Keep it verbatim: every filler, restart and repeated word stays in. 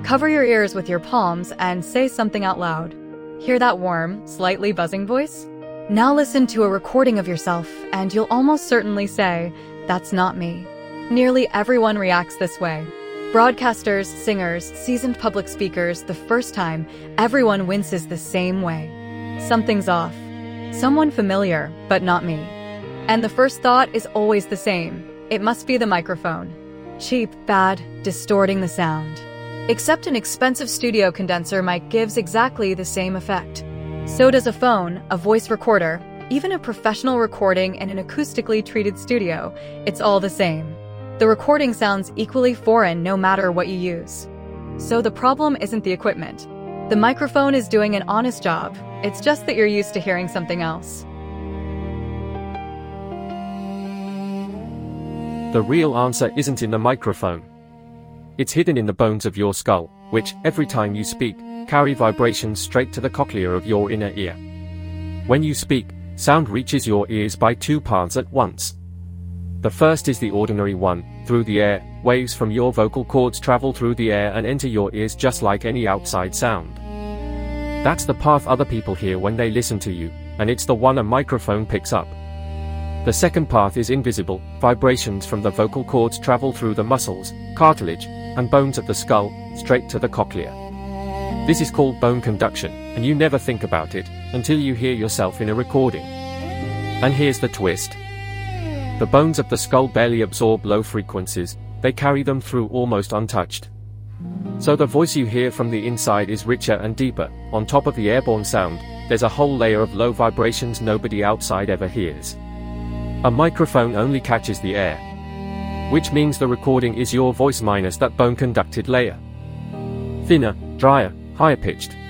Cover your ears with your palms and say something out loud. Hear that warm, slightly buzzing voice? Now listen to a recording of yourself, and you'll almost certainly say, "That's not me." Nearly everyone reacts this way. Broadcasters, singers, seasoned public speakers, the first time, everyone winces the same way. Something's off. Someone familiar, but not me. And the first thought is always the same. It must be the microphone. Cheap, bad, distorting the sound. Except an expensive studio condenser mic gives exactly the same effect. So does a phone, a voice recorder, even a professional recording in an acoustically treated studio. It's all the same. The recording sounds equally foreign no matter what you use. So the problem isn't the equipment. The microphone is doing an honest job. It's just that you're used to hearing something else. The real answer isn't in the microphone. It's hidden in the bones of your skull, which, every time you speak, carry vibrations straight to the cochlea of your inner ear. When you speak, sound reaches your ears by two paths at once. The first is the ordinary one, through the air. Waves from your vocal cords travel through the air and enter your ears just like any outside sound. That's the path other people hear when they listen to you, and it's the one a microphone picks up. The second path is invisible. Vibrations from the vocal cords travel through the muscles, cartilage, and bones of the skull, straight to the cochlea. This is called bone conduction, and you never think about it, until you hear yourself in a recording. And here's the twist. The bones of the skull barely absorb low frequencies, they carry them through almost untouched. So the voice you hear from the inside is richer and deeper. On top of the airborne sound, there's a whole layer of low vibrations nobody outside ever hears. A microphone only catches the air. Which means the recording is your voice minus that bone-conducted layer. Thinner, drier, higher pitched.